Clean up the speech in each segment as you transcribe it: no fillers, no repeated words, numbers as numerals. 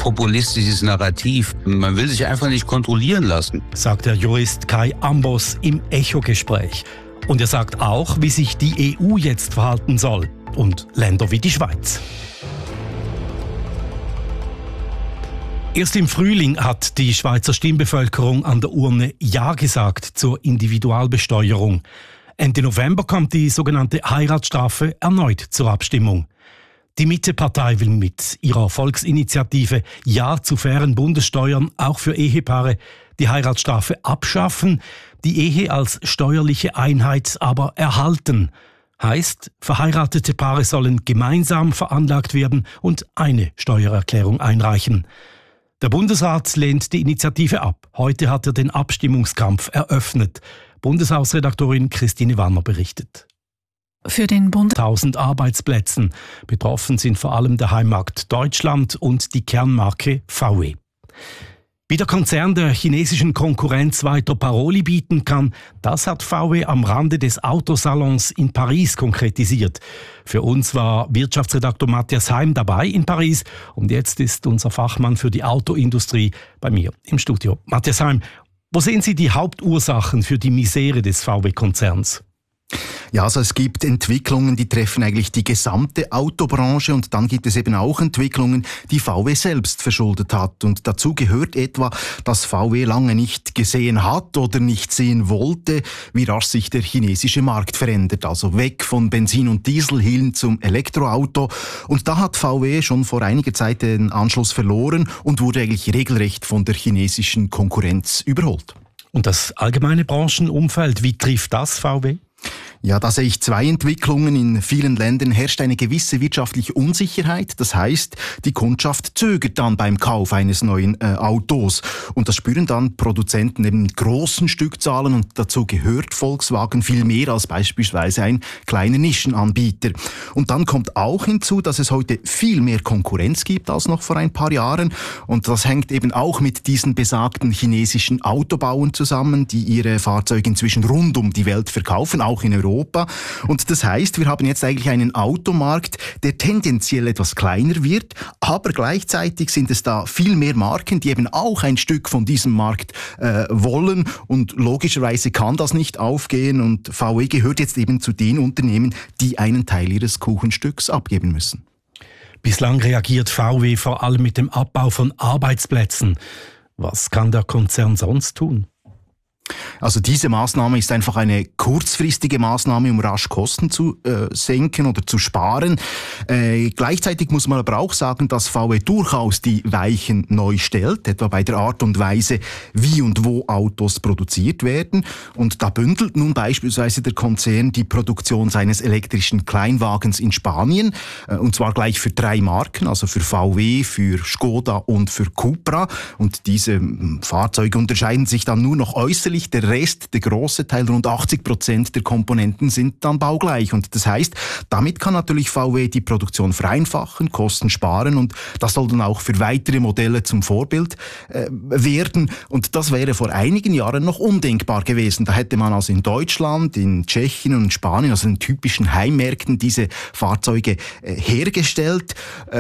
populistisches Narrativ. Man will sich einfach nicht kontrollieren lassen, sagt der Jurist Kai Ambos im Echo-Gespräch. Und er sagt auch, wie sich die EU jetzt verhalten soll und Länder wie die Schweiz. Erst im Frühling hat die Schweizer Stimmbevölkerung an der Urne Ja gesagt zur Individualbesteuerung. Ende November kommt die sogenannte Heiratsstrafe erneut zur Abstimmung. Die Mitte-Partei will mit ihrer Volksinitiative Ja zu fairen Bundessteuern auch für Ehepaare die Heiratsstrafe abschaffen, die Ehe als steuerliche Einheit aber erhalten. Heißt, verheiratete Paare sollen gemeinsam veranlagt werden und eine Steuererklärung einreichen. Der Bundesrat lehnt die Initiative ab. Heute hat er den Abstimmungskampf eröffnet. Bundeshausredaktorin Christine Wanner berichtet. Für den Bund 1000 Arbeitsplätzen. Betroffen sind vor allem der Heimmarkt Deutschland und die Kernmarke VW. Wie der Konzern der chinesischen Konkurrenz weiter Paroli bieten kann, das hat VW am Rande des Autosalons in Paris konkretisiert. Für uns war Wirtschaftsredaktor Matthias Heim dabei in Paris und jetzt ist unser Fachmann für die Autoindustrie bei mir im Studio. Matthias Heim, wo sehen Sie die Hauptursachen für die Misere des VW-Konzerns? Ja, also es gibt Entwicklungen, die treffen eigentlich die gesamte Autobranche und dann gibt es eben auch Entwicklungen, die VW selbst verschuldet hat. Und dazu gehört etwa, dass VW lange nicht gesehen hat oder nicht sehen wollte, wie rasch sich der chinesische Markt verändert. Also weg von Benzin und Diesel hin zum Elektroauto. Und da hat VW schon vor einiger Zeit den Anschluss verloren und wurde eigentlich regelrecht von der chinesischen Konkurrenz überholt. Und das allgemeine Branchenumfeld, wie trifft das VW? Ja, da sehe ich zwei Entwicklungen. In vielen Ländern herrscht eine gewisse wirtschaftliche Unsicherheit. Das heißt, die Kundschaft zögert dann beim Kauf eines neuen Autos. Und das spüren dann Produzenten in großen Stückzahlen. Und dazu gehört Volkswagen viel mehr als beispielsweise ein kleiner Nischenanbieter. Und dann kommt auch hinzu, dass es heute viel mehr Konkurrenz gibt als noch vor ein paar Jahren. Und das hängt eben auch mit diesen besagten chinesischen Autobauern zusammen, die ihre Fahrzeuge inzwischen rund um die Welt verkaufen, auch in Europa. Und das heißt, wir haben jetzt eigentlich einen Automarkt, der tendenziell etwas kleiner wird, aber gleichzeitig sind es da viel mehr Marken, die eben auch ein Stück von diesem Markt wollen und logischerweise kann das nicht aufgehen und VW gehört jetzt eben zu den Unternehmen, die einen Teil ihres Kuchenstücks abgeben müssen. Bislang reagiert VW vor allem mit dem Abbau von Arbeitsplätzen. Was kann der Konzern sonst tun? Also diese Maßnahme ist einfach eine kurzfristige Maßnahme, um rasch Kosten zu senken oder zu sparen. Gleichzeitig muss man aber auch sagen, dass VW durchaus die Weichen neu stellt, etwa bei der Art und Weise, wie und wo Autos produziert werden. Und da bündelt nun beispielsweise der Konzern die Produktion seines elektrischen Kleinwagens in Spanien, und zwar gleich für 3 Marken, also für VW, für Skoda und für Cupra. Und diese Fahrzeuge unterscheiden sich dann nur noch äußerlich. Der Rest, der große Teil, rund 80% der Komponenten sind dann baugleich. Und das heißt, damit kann natürlich VW die Produktion vereinfachen, Kosten sparen und das soll dann auch für weitere Modelle zum Vorbild werden. Und das wäre vor einigen Jahren noch undenkbar gewesen. Da hätte man also in Deutschland, in Tschechien und Spanien, also in typischen Heimmärkten, diese Fahrzeuge hergestellt.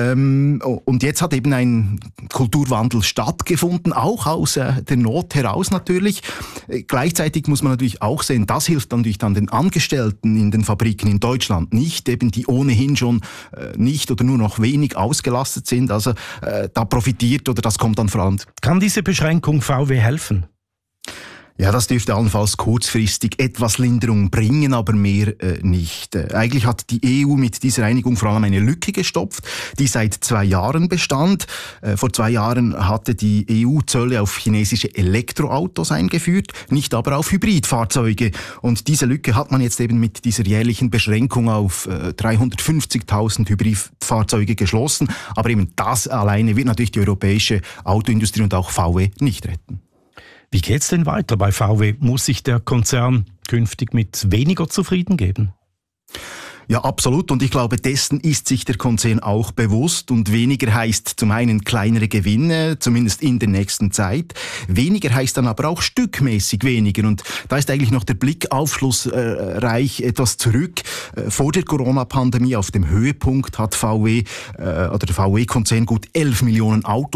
Und jetzt hat eben ein Kulturwandel stattgefunden, auch aus der Not heraus natürlich. Gleichzeitig muss man natürlich auch sehen, das hilft natürlich dann den Angestellten in den Fabriken in Deutschland nicht, eben die ohnehin schon nicht oder nur noch wenig ausgelastet sind. Also da profitiert oder das kommt dann vor allem. Kann diese Beschränkung VW helfen? Ja, das dürfte allenfalls kurzfristig etwas Linderung bringen, aber mehr nicht. Eigentlich hat die EU mit dieser Einigung vor allem eine Lücke gestopft, die seit 2 Jahren bestand. Vor 2 Jahren hatte die EU Zölle auf chinesische Elektroautos eingeführt, nicht aber auf Hybridfahrzeuge. Und diese Lücke hat man jetzt eben mit dieser jährlichen Beschränkung auf 350.000 Hybridfahrzeuge geschlossen. Aber eben das alleine wird natürlich die europäische Autoindustrie und auch VW nicht retten. Wie geht's denn weiter bei VW? Muss sich der Konzern künftig mit weniger zufrieden geben? Ja, absolut. Und ich glaube, dessen ist sich der Konzern auch bewusst. Und weniger heißt zum einen kleinere Gewinne, zumindest in der nächsten Zeit. Weniger heißt dann aber auch stückmäßig weniger. Und da ist eigentlich noch der Blick aufschlussreich etwas zurück. Vor der Corona-Pandemie auf dem Höhepunkt hat VW oder der VW-Konzern gut 11 Millionen Autos